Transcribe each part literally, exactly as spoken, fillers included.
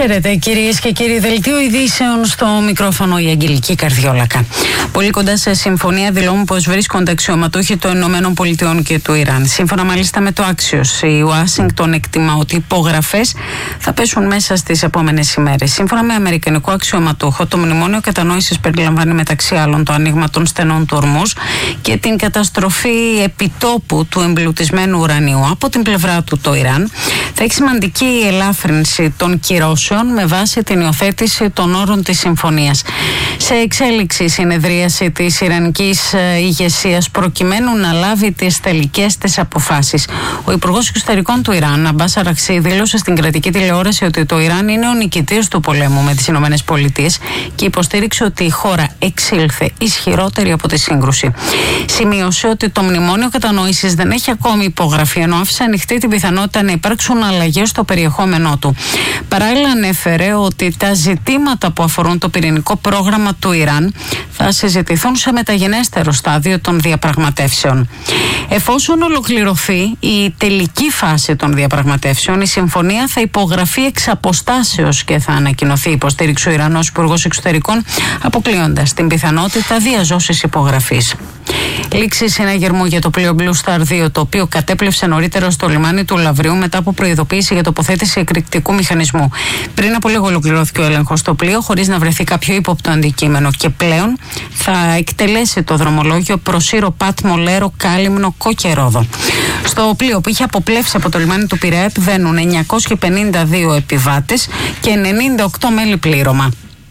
Χαίρετε κυρίες και κύριοι, δελτίο ειδήσεων στο μικρόφωνο η Αγγελική Καρδιόλακα. Πολύ κοντά σε συμφωνία δηλώνουν πως βρίσκονται αξιωματούχοι των Ηνωμένων Πολιτειών και του Ιράν. Σύμφωνα μάλιστα με το Axios, η Ουάσιγκτον εκτιμά ότι οι υπογραφές θα πέσουν μέσα στις επόμενες ημέρες. Σύμφωνα με αμερικανικό αξιωματούχο, το μνημόνιο κατανόησης περιλαμβάνει μεταξύ άλλων το άνοιγμα των στενών του Ορμούζ και την καταστροφή επιτόπου του εμπλουτισμένου ουρανίου. Από την πλευρά του, το Ιράν θα έχει σημαντική ελάφρυνση των κυρώσεων με βάση την υιοθέτηση των όρων της συμφωνίας. Σε εξέλιξη συνεδρίαση της Ιρανικής ηγεσίας προκειμένου να λάβει τις τελικές της αποφάσεις. Ο Υπουργός Εξωτερικών του Ιράν, Αμπάς Αραχτσί, δήλωσε στην κρατική τηλεόραση ότι το Ιράν είναι ο νικητής του πολέμου με τις Ηνωμένες Πολιτείες και υποστήριξε ότι η χώρα εξήλθε ισχυρότερη από τη σύγκρουση. Σημείωσε ότι το μνημόνιο κατανόησης δεν έχει ακόμη υπογραφεί, ενώ άφησε ανοιχτή την πιθανότητα να υπάρξουν αλλαγές στο περιεχόμενό του. Παράλληλα, ανέφερε ότι τα ζητήματα που αφορούν το πυρηνικό πρόγραμμα του Ιράν θα συζητηθούν σε μεταγενέστερο στάδιο των διαπραγματεύσεων. Εφόσον ολοκληρωθεί η τελική φάση των διαπραγματεύσεων, η συμφωνία θα υπογραφεί εξ αποστάσεως και θα ανακοινωθεί, υποστήριξε ο Ιρανός Υπουργός Εξωτερικών, αποκλείοντας την πιθανότητα διαζώσης υπογραφής. Λήξη συναγερμού για το πλοίο Blue Star δύο, το οποίο κατέπλευσε νωρίτερα στο λιμάνι του Λαβρίου μετά από προειδοποίηση για τοποθέτηση εκρηκτικού μηχανισμού. Πριν από λίγο ολοκληρώθηκε ο έλεγχος στο πλοίο, χωρίς να βρεθεί κάποιο ύποπτο αντικείμενο, και πλέον θα εκτελέσει το δρομολόγιο προς Ήρο, Πάτμο, Λέρο, Κάλυμνο, Κόκκερόδο. Στο πλοίο που είχε αποπλέψει από το λιμάνι του Πειραιά επιβαίνουν εννιακόσιοι πενήντα δύο επιβάτες και ενενήντα οκτώ μέλη πλήρωμα.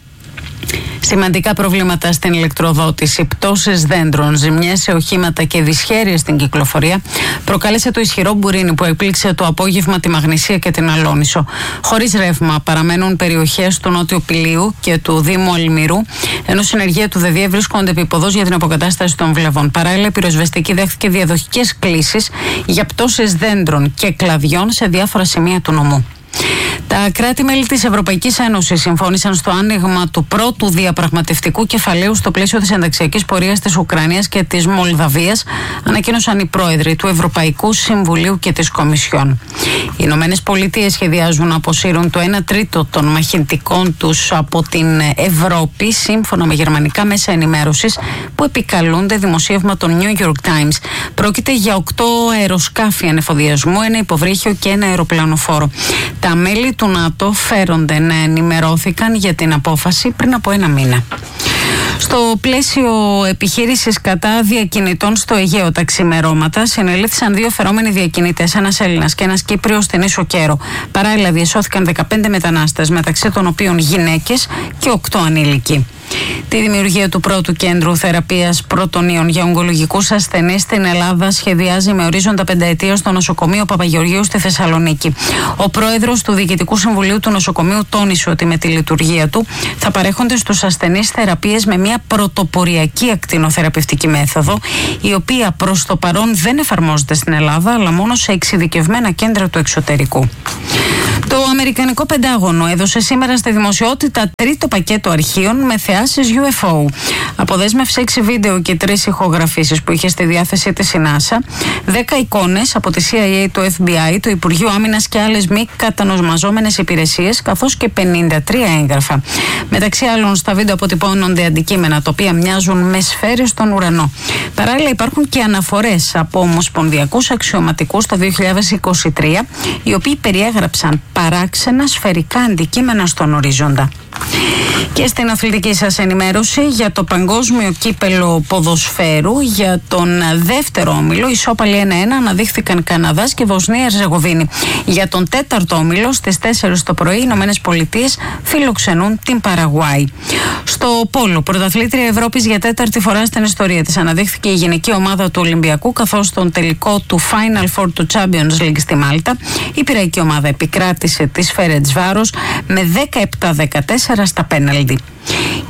Σημαντικά προβλήματα στην ηλεκτροδότηση, πτώσεις δέντρων, ζημιές σε οχήματα και δυσχέρειες στην κυκλοφορία προκάλεσε το ισχυρό μπουρίνι που έπληξε το απόγευμα τη Μαγνησία και την Αλόνισο. Χωρίς ρεύμα παραμένουν περιοχές του Νότιου Πηλίου και του Δήμου Αλμυρού, ενώ συνεργεία του ΔΕΔΙΕ βρίσκονται επίποδος για την αποκατάσταση των βλαβών. Παράλληλα, η πυροσβεστική δέχθηκε διαδοχικές κλήσεις για πτώσεις δέντρων και κλαδιών σε διάφορα σημεία του νομού. Τα κράτη-μέλη της Ευρωπαϊκής Ένωσης συμφώνησαν στο άνοιγμα του πρώτου διαπραγματευτικού κεφαλαίου στο πλαίσιο της ενταξιακής πορείας της Ουκρανίας και της Μολδαβίας, ανακοίνωσαν οι πρόεδροι του Ευρωπαϊκού Συμβουλίου και της Κομισιόν. Οι Ηνωμένες Πολιτείες σχεδιάζουν να αποσύρουν το ένα τρίτο των μαχητικών τους από την Ευρώπη, σύμφωνα με γερμανικά μέσα ενημέρωσης που επικαλούνται δημοσίευμα των New York Times. Πρόκειται για οκτώ αεροσκάφη ανεφοδιασμού, ένα υποβρύχιο και ένα αεροπλανοφόρο. Τα μέλη του ΝΑΤΟ φέρονται να ενημερώθηκαν για την απόφαση πριν από ένα μήνα. Στο πλαίσιο επιχείρησης κατά διακινητών στο Αιγαίο τα ξημερώματα, συνελήφθησαν δύο φερόμενοι διακινητές, ένας Έλληνας και ένας Κύπριος, στην Ίσο Κέρο. Παράλληλα, διασώθηκαν δεκαπέντε μετανάστες, μεταξύ των οποίων γυναίκες και οκτώ ανήλικοι. Τη δημιουργία του πρώτου κέντρου θεραπείας πρωτονίων για ογκολογικούς ασθενείς στην Ελλάδα σχεδιάζει με ορίζοντα πενταετία στο νοσοκομείο Παπαγεωργίου στη Θεσσαλονίκη. Ο πρόεδρος του Διοικητικού Συμβουλίου του νοσοκομείου τόνισε ότι με τη λειτουργία του θα παρέχονται στους ασθενείς θεραπείες με μια πρωτοποριακή ακτινοθεραπευτική μέθοδο, η οποία προς το παρόν δεν εφαρμόζεται στην Ελλάδα, αλλά μόνο σε εξειδικευμένα κέντρα του εξωτερικού. Το Αμερικανικό Πεντάγωνο έδωσε σήμερα στη δημοσιότητα τρίτο πακέτο αρχείων με θεάσεις γιου εφ ο. Αποδέσμευσε έξι βίντεο και τρεις ηχογραφήσεις που είχε στη διάθεσή της η νάσα, δέκα εικόνες από τη σι άι έι, το εφ μπι άι, το Υπουργείο Άμυνας και άλλες μη κατανομαζόμενες υπηρεσίες, καθώς και πενήντα τρία έγγραφα. Μεταξύ άλλων, στα βίντεο αποτυπώνονται αντικείμενα τα οποία μοιάζουν με σφαίρες στον ουρανό. Παράλληλα, υπάρχουν και αναφορές από ομοσπονδιακούς αξιωματικούς το δύο χιλιάδες είκοσι τρία, οι οποίοι περιέγραψαν παράξενα σφαιρικά αντικείμενα στον ορίζοντα. Και στην αθλητική σας ενημέρωση για το Παγκόσμιο Κύπελλο Ποδοσφαίρου, για τον δεύτερο όμιλο, ισόπαλοι ένα ένα αναδείχθηκαν Καναδάς και Βοσνία Ερζεγοβίνη. Για τον τέταρτο όμιλο, στις τέσσερις το πρωί, οι Ηνωμένες Πολιτείες φιλοξενούν την Παραγουάη. Στο πόλο, πρωταθλήτρια Ευρώπης για τέταρτη φορά στην ιστορία της, αναδείχθηκε η γυναική ομάδα του Ολυμπιακού, καθώς στον τελικό του Final Four του Champions League στη Μάλτα, η πειραϊκή ομάδα επικράτησε της Φερεντσβάρος με δεκαεπτά δεκατέσσερα στα πέναλτι.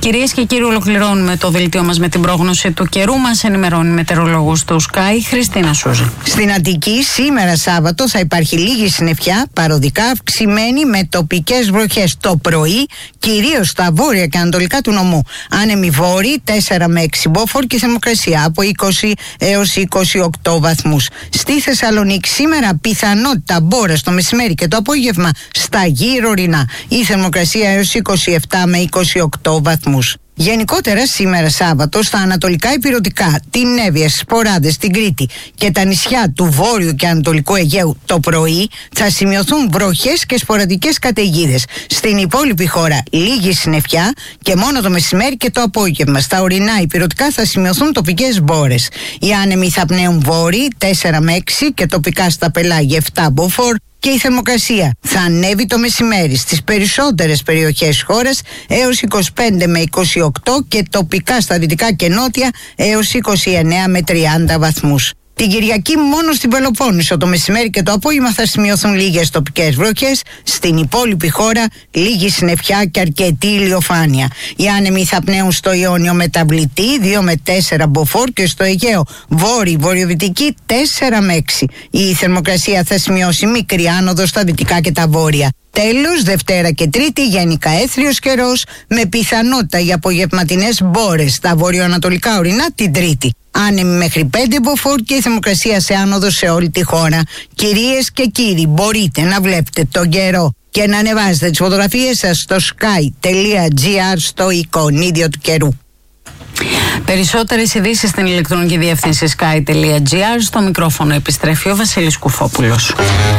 Κυρίες και κύριοι, ολοκληρώνουμε το δελτίο μας με την πρόγνωση του καιρού. Μας ενημερώνει η μετεωρολόγος του Sky, Χριστίνα Σούζη. Στην Αττική, σήμερα Σάββατο, θα υπάρχει λίγη συννεφιά, παροδικά αυξημένη με τοπικές βροχές το πρωί, κυρίως στα βόρεια και ανατολικά του νομού. Άνεμοι βόρειοι τέσσερα με έξι μποφόρ και θερμοκρασία από είκοσι έως είκοσι οκτώ βαθμούς. Στη Θεσσαλονίκη, σήμερα πιθανότητα μπόρας το μεσημέρι και το απόγευμα στα γύρω ορεινά. Η θερμοκρασία έως είκοσι επτά με είκοσι οκτώ βαθμούς. Γενικότερα σήμερα Σάββατο στα ανατολικά ηπειρωτικά, την Εύβοια, στις Ποράδες, την Κρήτη και τα νησιά του Βόρειου και Ανατολικού Αιγαίου το πρωί θα σημειωθούν βροχές και σποραδικές καταιγίδες. Στην υπόλοιπη χώρα λίγη συννεφιά και μόνο το μεσημέρι και το απόγευμα. Στα ορεινά ηπειρωτικά θα σημειωθούν τοπικές μπόρες. Οι άνεμοι θα πνέουν βόρειοι τέσσερα με έξι και τοπικά στα πελάγια επτά μποφόρ. Και η θερμοκρασία θα ανέβει το μεσημέρι στις περισσότερες περιοχές χώρας έως είκοσι πέντε με είκοσι οκτώ και τοπικά στα δυτικά και νότια έως είκοσι εννέα με τριάντα βαθμούς. Την Κυριακή μόνο στην Πελοπόννησο το μεσημέρι και το απόγευμα θα σημειωθούν λίγες τοπικές βροχές. Στην υπόλοιπη χώρα λίγη συννεφιά και αρκετή ηλιοφάνεια. Οι άνεμοι θα πνέουν στο Ιόνιο μεταβλητή δύο με τέσσερα μποφόρ και στο Αιγαίο βόρειο βορειοδυτική τέσσερα με έξι. Η θερμοκρασία θα σημειώσει μικρή άνοδο στα δυτικά και τα βόρεια. Τέλος, Δευτέρα και Τρίτη γενικά έθριος καιρός με πιθανότητα για απογευματινές μπόρες στα βορειοανατολικά ορεινά την Τρίτη. Άνεμοι μέχρι πέντε μποφόρ και η θερμοκρασία σε άνοδο σε όλη τη χώρα. Κυρίες και κύριοι, μπορείτε να βλέπετε τον καιρό και να ανεβάζετε τις φωτογραφίες σας στο sky.gr στο εικονίδιο του καιρού. Περισσότερες ειδήσεις στην ηλεκτρονική διεύθυνση sky.gr. Στο μικρόφωνο επιστρέφει ο Βασίλης Κουφόπουλος.